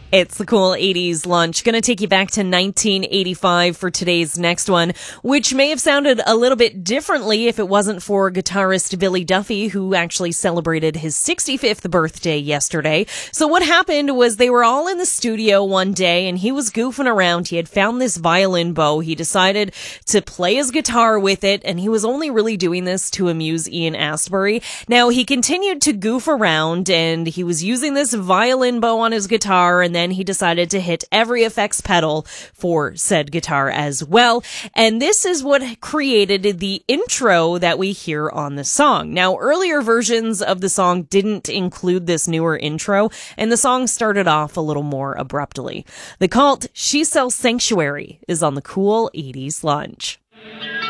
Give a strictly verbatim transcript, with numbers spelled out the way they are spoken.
It's the Cool eighties Lunch. Going to take you back to nineteen eighty-five for today's next one, which may have sounded a little bit differently if it wasn't for guitarist Billy Duffy, who actually celebrated his sixty-fifth birthday yesterday. So what happened was they were all in the studio one day and he was goofing around. He had found this violin bow. He decided to play his guitar with it, and he was only really doing this to amuse Ian Astbury. Now, he continued to goof around and he was using this violin bow on his guitar, and then he decided to hit every effects pedal for said guitar as well. And this is what created the intro that we hear on the song. Now, earlier versions of the song didn't include this newer intro, and the song started off a little more abruptly. The Cult, She Sells Sanctuary, is on the Cool eighties Lunch.